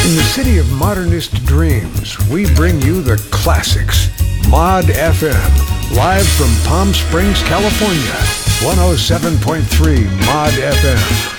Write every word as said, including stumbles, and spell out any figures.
In the city of modernist dreams, we bring you the classics. Mod F M, live from Palm Springs, California. one oh seven point three Mod F M.